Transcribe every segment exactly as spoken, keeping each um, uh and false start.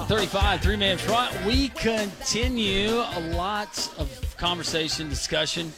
thirty-five, three-man front. We continue a lot of conversation, discussion,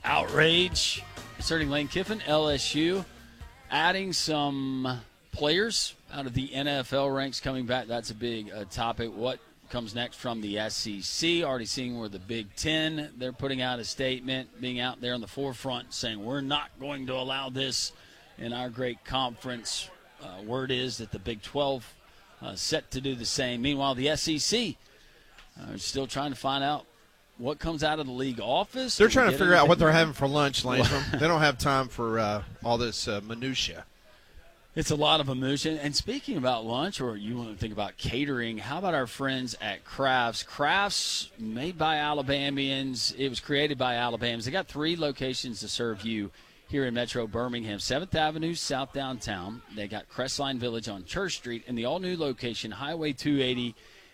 outrage concerning Lane Kiffin, L S U, adding some players out of the N F L ranks coming back. That's a big uh, topic. What comes next from the S E C? Already seeing where the Big Ten, they're putting out a statement, being out there on the forefront saying we're not going to allow this in our great conference. Uh, word is that the Big twelve uh, set to do the same. Meanwhile, the S E C uh, is still trying to find out what comes out of the league office. They're trying to figure out what they're having for lunch, Latham. They don't have time for uh, all this uh, minutia. It's a lot of emotion. And speaking about lunch, or you want to think about catering, how about our friends at Crafts? Crafts, made by Alabamians. It was created by Alabamians. They got three locations to serve you here in Metro Birmingham. seventh Avenue, South Downtown. They got Crestline Village on Church Street, and the all-new location, Highway two eighty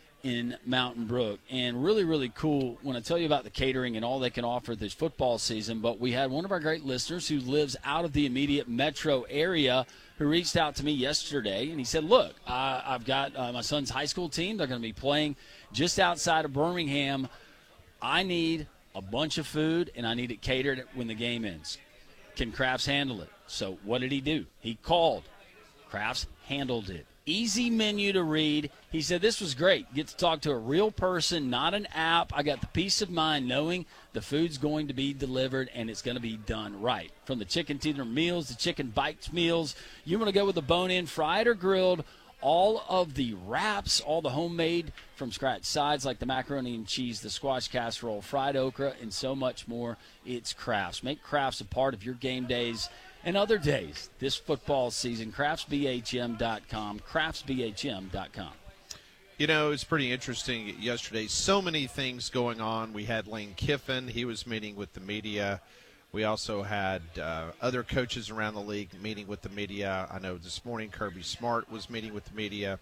in Mountain Brook. And really, really cool when I tell you about the catering and all they can offer this football season. But we had one of our great listeners who lives out of the immediate metro area who reached out to me yesterday, and he said, look, uh, I've got uh, my son's high school team. They're going to be playing just outside of Birmingham. I need a bunch of food, and I need it catered when the game ends. Can Crafts handle it? So what did he do? He called. Crafts handled it. Easy menu to read. He said this was great. Get to talk to a real person, not an app. I got the peace of mind knowing the food's going to be delivered and it's going to be done right. From the chicken tender meals, the chicken bites meals, you want to go with the bone-in, fried or grilled, all of the wraps, all the homemade from scratch sides like the macaroni and cheese, the squash casserole, fried okra, and so much more. It's Crafts. Make Crafts a part of your game days and other days this football season. crafts b h m dot com. crafts b h m dot com. You know, it's pretty interesting yesterday. So many things going on. We had Lane Kiffin. He was meeting with the media. We also had uh, other coaches around the league meeting with the media. I know this morning Kirby Smart was meeting with the media.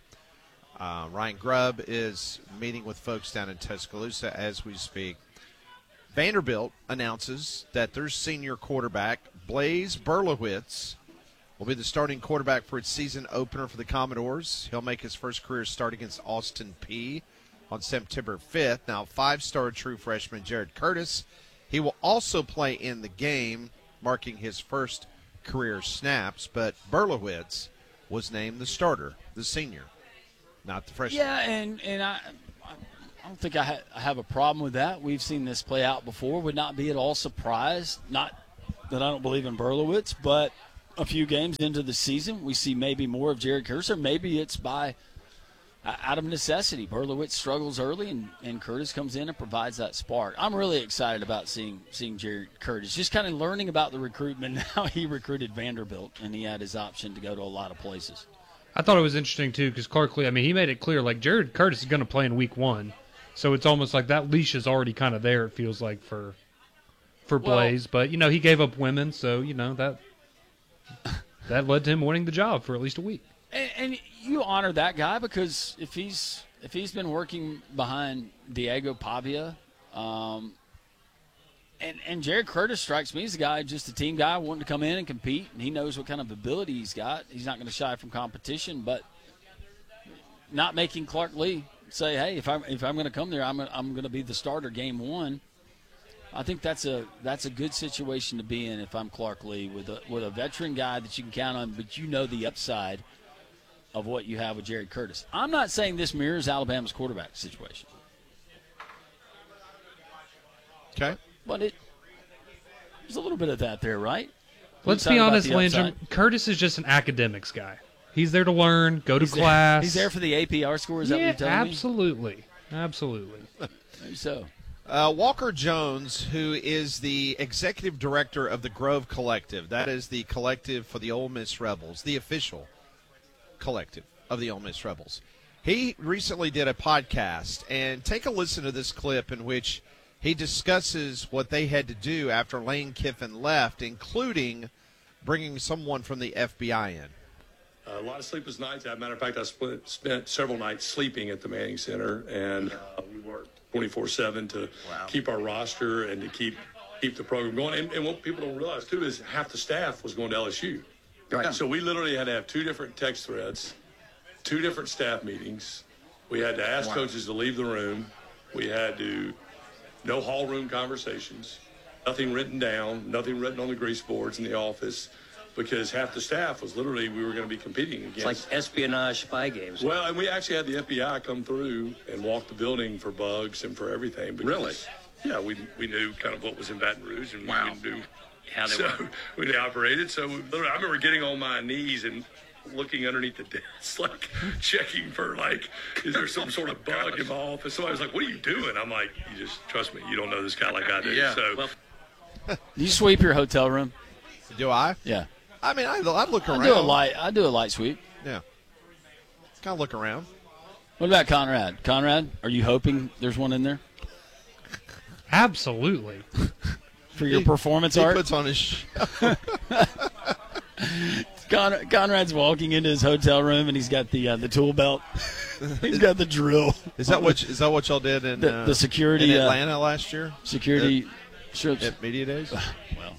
Uh, Ryan Grubb is meeting with folks down in Tuscaloosa as we speak. Vanderbilt announces that their senior quarterback, Blaise Berlowitz, will be the starting quarterback for its season opener for the Commodores. He'll make his first career start against Austin Peay on September fifth. Now, five-star true freshman Jared Curtis, he will also play in the game, marking his first career snaps, but Berlowitz was named the starter, the senior, not the freshman. Yeah, and, and I I don't think I, ha- I have a problem with that. We've seen this play out before. Would not be at all surprised. Not that I don't believe in Berlowitz, but a few games into the season, we see maybe more of Jared Curtis, or maybe it's by uh, out of necessity. Berlowitz struggles early, and, and Curtis comes in and provides that spark. I'm really excited about seeing seeing Jared Curtis, just kind of learning about the recruitment. How he recruited Vanderbilt, and he had his option to go to a lot of places. I thought it was interesting, too, because Clark Lee, I mean, he made it clear, like, Jared Curtis is going to play in week one. So it's almost like that leash is already kind of there, it feels like, for for Blaise. Well, but, you know, he gave up women, so, you know, that that led to him winning the job for at least a week. And, and you honor that guy because if he's if he's been working behind Diego Pavia, um, and, and Jared Curtis strikes me as a guy, just a team guy wanting to come in and compete, and he knows what kind of ability he's got. He's not going to shy from competition, but not making Clark Lee say, hey, if I'm if I'm going to come there, I'm I'm going to be the starter game one. I think that's a that's a good situation to be in if I'm Clark Lee with a with a veteran guy that you can count on, but you know the upside of what you have with Jared Curtis. I'm not saying this mirrors Alabama's quarterback situation. Okay, but it there's a little bit of that there, right? Let's be honest, Landrum. Curtis is just an academics guy. He's there to learn, go to he's class. There, he's there for the A P R scores. Yeah, that what you're telling absolutely, me? absolutely. Maybe so. Uh, Walker Jones, who is the executive director of the Grove Collective, that is the collective for the Ole Miss Rebels, the official collective of the Ole Miss Rebels. He recently did a podcast, and take a listen to this clip in which he discusses what they had to do after Lane Kiffin left, including bringing someone from the F B I in. Uh, a lot of sleepless nights. As a matter of fact, I split, spent several nights sleeping at the Manning Center, and uh, we worked twenty-four seven to wow. keep our roster and to keep keep the program going. And, and what people don't realize, too, is half the staff was going to L S U. Right. So we literally had to have two different text threads, two different staff meetings, We had to ask Wow. coaches to leave the room. We had to no hall room conversations, nothing written down, nothing written on the grease boards in the office, because half the staff was literally, we were going to be competing against. It's like espionage spy games. Well, and we actually had the F B I come through and walk the building for bugs and for everything. Because, Really? Yeah, we we knew kind of what was in Baton Rouge, and Wow. we knew How they so were. we operated. So we, literally, I remember getting on my knees and looking underneath the desk, like checking for like, is there some sort of bug in my office? Somebody was like, "What are you doing?" I'm like, "You just trust me. You don't know this guy like I do." Yeah. So Well, Do you sweep your hotel room? Do I? Yeah. I mean, I'd, I'd look around. I do a light. I do a light sweep. Yeah. Kind of look around. What about Conrad? Conrad, are you hoping there's one in there Absolutely. for your He- performance He art? puts on his sh- Con- Conrad's walking into his hotel room and he's got the uh, the tool belt. He's got the drill. Is that what is that what y'all did in The- uh, the security, in uh, Atlanta last year Security strips. at media days? Well,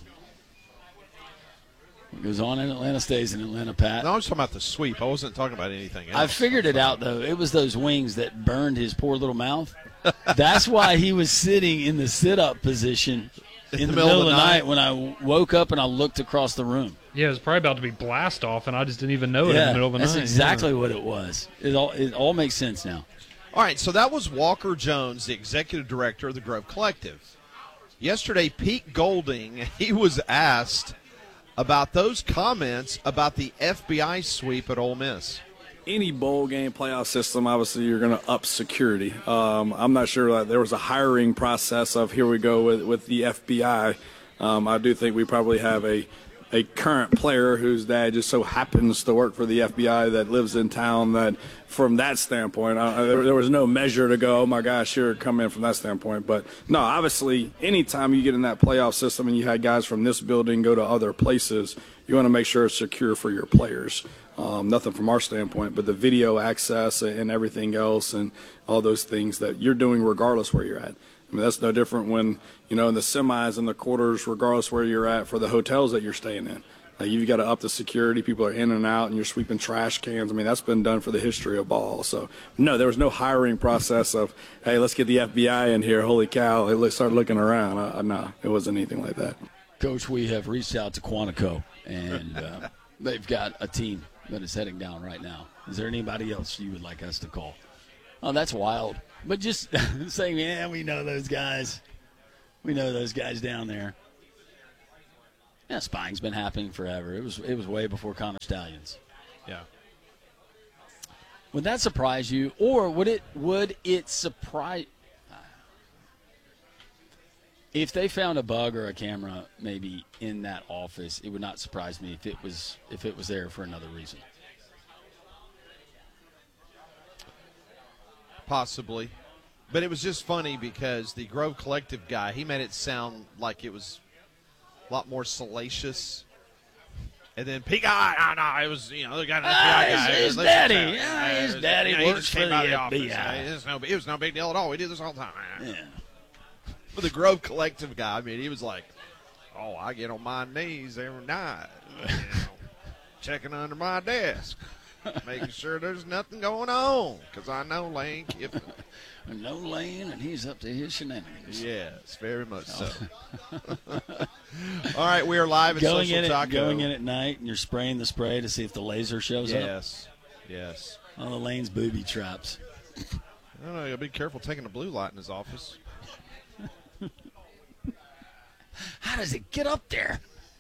what goes on in Atlanta stays in Atlanta, Pat. No, I was talking about the sweep. I wasn't talking about anything else. I figured it out, though. It was those wings that burned his poor little mouth. That's why he was sitting in the sit-up position in, the, middle of the night. when I woke up and I looked across the room. Yeah, it was probably about to be blast off, and I just didn't even know it in the middle of the that's night. exactly what it was. It all it all makes sense now. All right, so that was Walker Jones, the executive director of the Grove Collective. Yesterday, Pete Golding, he was asked about those comments about the F B I sweep at Ole Miss. Any bowl game playoff system, obviously, you're going to up security. Um, I'm not sure that there was a hiring process of here we go with, with the F B I. Um, I do think we probably have a, a current player whose dad just so happens to work for the F B I that lives in town that from that standpoint, uh, there, there was no measure to go, oh, my gosh, here, come in from that standpoint. But, no, obviously, anytime you get in that playoff system and you had guys from this building go to other places, you want to make sure it's secure for your players. Um, nothing from our standpoint, but the video access and everything else and all those things that you're doing regardless where you're at. I mean, that's no different when, you know, in the semis and the quarters, regardless where you're at for the hotels that you're staying in. Like, you've got to up the security. People are in and out, and you're sweeping trash cans. I mean, that's been done for the history of ball. So, no, there was no hiring process of, hey, let's get the F B I in here. Holy cow, hey, let's start looking around. Uh, no, it wasn't anything like that. Coach, we have reached out to Quantico, and uh, they've got a team that is heading down right now. Is there anybody else you would like us to call? Oh, that's wild. But just saying, yeah, we know those guys. We know those guys down there. Yeah, spying's been happening forever. It was it was way before Connor Stallions. Yeah. Would that surprise you, or would it would it surprise? If they found a bug or a camera maybe in that office, it would not surprise me if it was if it was there for another reason. Possibly. But it was just funny because the Grove Collective guy, he made it sound like it was a lot more salacious. And then Pete, ah, no, no, it was, you know, the guy, the Ah, F B I guy. his- his Listen, daddy. uh, Yeah, uh, his uh, daddy you know, he works just for came the out of F B I. office. Uh, It was, no, it was no big deal at all. We do this all the time. Yeah. But the Grove Collective guy, I mean, he was like, oh, I get on my knees every night, you know, checking under my desk, making sure there's nothing going on, because I know Lane Kiffin. No Lane, and he's up to his shenanigans. Yes, very much so. All right, we are live at Going Social in, Taco. at, going in at night, and you're spraying the spray to see if the laser shows up. Yes, yes. All the Lane's booby traps. I don't know. You gotta be careful taking a blue light in his office. How does it get up there?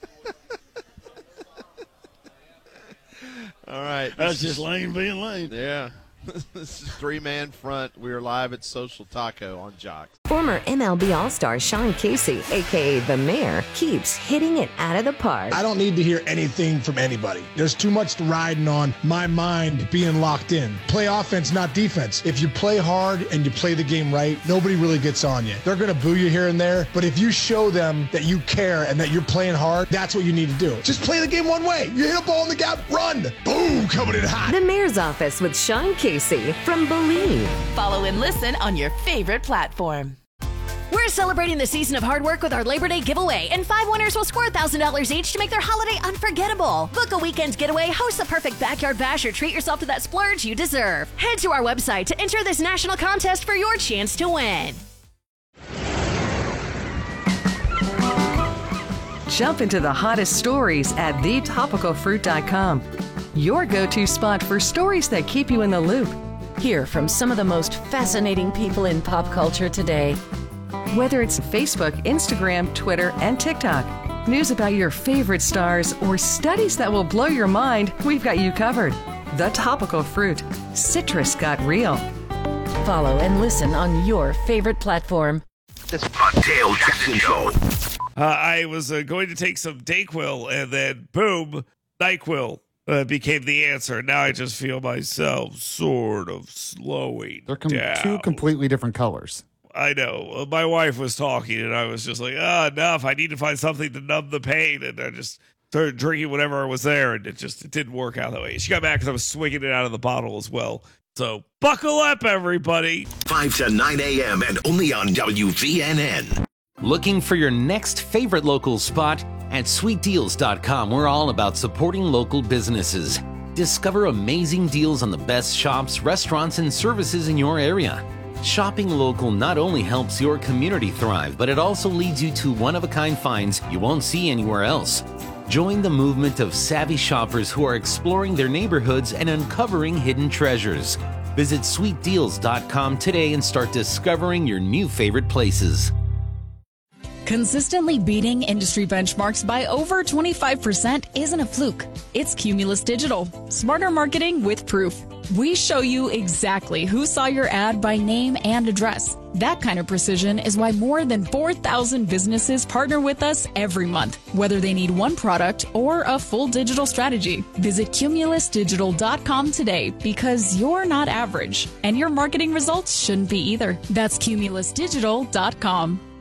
All right. That's this just is- Lane being Lane. Yeah. This is three-man front. We are live at Social Taco on Jock. Former M L B All-Star Sean Casey, a k a. The Mayor, keeps hitting it out of the park. I don't need to hear anything from anybody. There's too much riding on my mind being locked in. Play offense, not defense. If you play hard and you play the game right, nobody really gets on you. They're going to boo you here and there, but if you show them that you care and that you're playing hard, that's what you need to do. Just play the game one way. You hit a ball in the gap, run. Boom, coming in hot. The Mayor's Office with Sean Casey from Believe. Follow and listen on your favorite platform. We're celebrating the season of hard work with our Labor Day giveaway, and five winners will score one thousand dollars each to make their holiday unforgettable. Book a weekend getaway, host the perfect backyard bash, or treat yourself to that splurge you deserve. Head to our website to enter this national contest for your chance to win. Jump into the hottest stories at the topical fruit dot com. Your go-to spot for stories that keep you in the loop. Hear from some of the most fascinating people in pop culture today. Whether it's Facebook, Instagram, Twitter, and TikTok, news about your favorite stars, or studies that will blow your mind, we've got you covered. The Topical Fruit. Citrus got real. Follow and listen on your favorite platform. The Dale Jackson Show. Uh, I was uh, going to take some Dayquil, and then boom, NyQuil uh, became the answer. Now I just feel myself sort of slowing They're com- down. two completely different colors. I know. Uh, my wife was talking, and I was just like, ah, enough. I need to find something to numb the pain. And I just started drinking whatever was there, and it just it didn't work out that way. She got mad because I was swinging it out of the bottle as well. So buckle up, everybody. five to nine a.m. and only on W V N N. Looking for your next favorite local spot? At sweet deals dot com, we're all about supporting local businesses. Discover amazing deals on the best shops, restaurants, and services in your area. Shopping local not only helps your community thrive, but it also leads you to one-of-a-kind finds you won't see anywhere else. Join the movement of savvy shoppers who are exploring their neighborhoods and uncovering hidden treasures. Visit sweet deals dot com today and start discovering your new favorite places. Consistently beating industry benchmarks by over twenty-five percent isn't a fluke. It's Cumulus Digital. Smarter marketing with proof. We show you exactly who saw your ad by name and address. That kind of precision is why more than four thousand businesses partner with us every month, whether they need one product or a full digital strategy. Visit Cumulus Digital dot com today, because you're not average, and your marketing results shouldn't be either. That's Cumulus Digital dot com.